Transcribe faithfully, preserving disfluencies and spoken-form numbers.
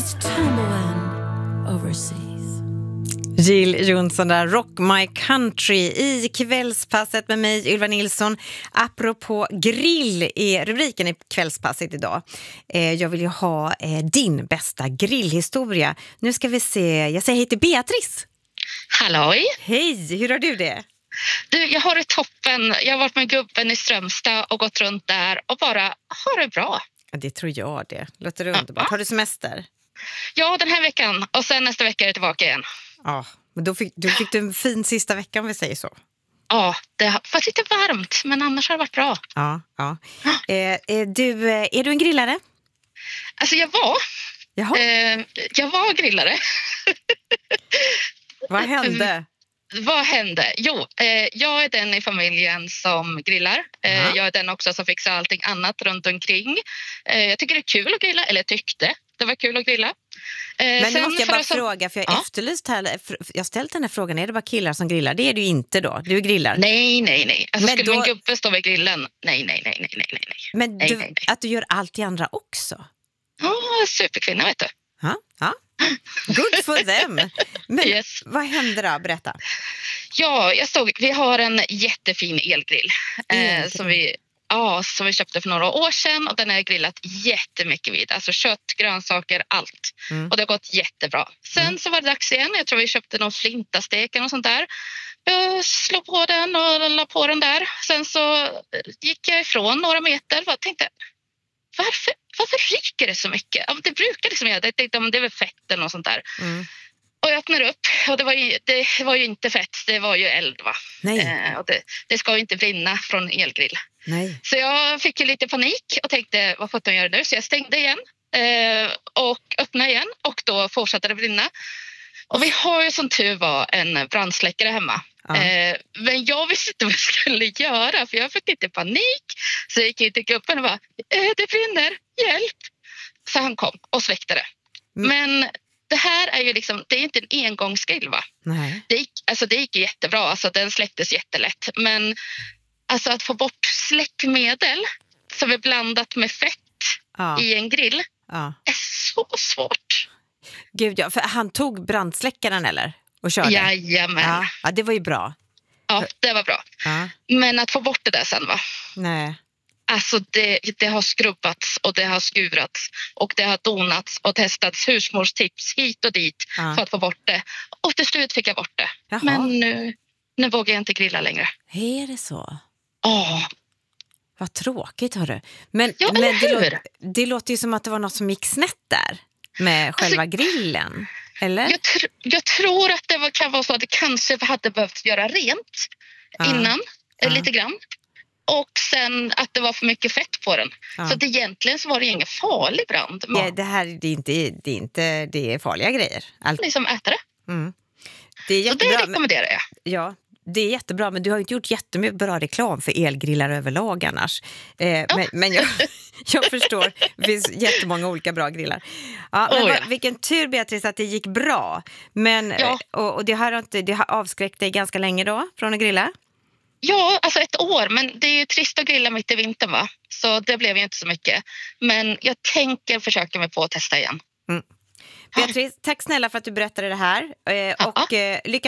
Tumbleweed overseas. Jill Johnson där, Rock My Country i kvällspasset med mig, Ylva Nilsson. Apropå grill är rubriken i kvällspasset idag. Eh, jag vill ju ha eh, din bästa grillhistoria. Nu ska vi se, jag säger hej till Beatrice. Halloj! Hej, hur har du det? Du, jag har det toppen. Jag har varit med gubben i Strömstad och gått runt där och bara har det bra. Ja, det tror jag det. Låter det underbart. Har du semester? Ja, den här veckan. Och sen nästa vecka är det tillbaka igen. Ja, men då fick, då fick du en fin sista vecka om vi säger så. Ja, det har varit lite varmt, men annars har det varit bra. Ja, ja. Eh, är, du, är du en grillare? Alltså jag var. Jaha. Eh, jag var grillare. Vad hände? Vad hände? Jo, eh, jag är den i familjen som grillar. Eh, Ja. Jag är den också som fixar allting annat runt omkring. Eh, jag tycker det är kul att grilla, eller tyckte det var kul att grilla. Eh, Men nu sen måste jag för bara oss som- fråga, för jag har Ja. efterlyst här, jag har ställt den här frågan, är det bara killar som grillar? Det är du inte då, du grillar. Nej, nej, nej. Alltså, Men skulle då- min gubbe stå vid grillen? Nej, nej, nej, nej, nej, nej. nej. Men nej, du, nej, nej. att du gör allt i andra också? Ja, superkvinna vet du. Ja, ja. Good for them. Men Yes. vad hände då? Berätta. Ja, jag stod, vi har en jättefin elgrill, eh, Elgrill. som, vi, ja, som vi köpte för några år sedan och den är grillat jättemycket vid. Alltså kött, grönsaker, allt. Mm. Och det har gått jättebra. Sen Mm. så var det dags igen. Jag tror vi köpte någon flintastek och sånt där. Jag slog på den och la på den där. Sen så gick jag ifrån några meter och tänkte, varför, varför ryker det så mycket? Ja, det brukar liksom göra det. Jag tänkte, det är väl fett eller något sånt där. Mm. Och jag öppnar upp och det var ju, det var ju inte fett, det var ju eld va. Nej, Eh, och det, det ska ju inte brinna från elgrill. nej. Så jag fick ju lite panik och tänkte, vad får jag göra nu? Så jag stängde igen eh, och öppnade igen och då fortsatte det brinna. Och vi har ju som tur var en brandsläckare hemma. Ja. Eh, men jag visste inte vad jag skulle göra för jag fick lite panik. Så jag gick in till gubben och bara, eh, det brinner, hjälp. Så han kom och släckte det. Mm. Men det här är ju liksom, det är inte en engångsgrill va? Nej. Det gick, alltså det gick jättebra, alltså den släcktes jättelätt. Men alltså att få bort släckmedel som är blandat med fett Ja, i en grill ja. är så svårt. Gud, ja, för han tog brandsläckaren eller? Och körde? Jajamän. Ja, Ja. ja, det var ju bra. ja, det var bra. Ja, Men att få bort det där sen va? nej. Alltså det, det har skrubbats och det har skurats och det har donats och testats husmorstips hit och dit Ja. för att få bort det. Och till slut fick jag bort det. Jaha. Men nu, nu vågar jag inte grilla längre. Är det så? Åh, Vad tråkigt, hörru. Men, Ja, men eller det, hur? lå- det låter ju som att det var något som gick snett där med själva grillen. Eller? Jag, tr- jag tror att det var, kan vara så att det kanske hade behövt göra rent Ja. innan, Ja. eh, lite grann. Och sen att det var för mycket fett på den. Ja. Så att egentligen så var det ingen farlig brand. Man Ja, det här det är inte, det är inte det är farliga grejer. Allt, liksom äta det. mm. Det är Så det jättebra. Men, rekommenderar jag. ja, det är jättebra, men du har ju inte gjort jättemycket bra reklam för elgrillar överlag annars. Eh, men men jag, jag förstår, det finns jättemånga olika bra grillar. Ja, men Oh, vad- ja. vilken tur, Beatrice, att det gick bra. Men, Ja. och, och det, har inte, det har avskräckt dig ganska länge då från att grilla? Ja, alltså ett år. Men det är ju trist att grilla mitt i vintern va? Så det blev ju inte så mycket. Men jag tänker försöka mig på att testa igen. Beatrice, tack snälla för att du berättade det här. Eh, och eh, lycka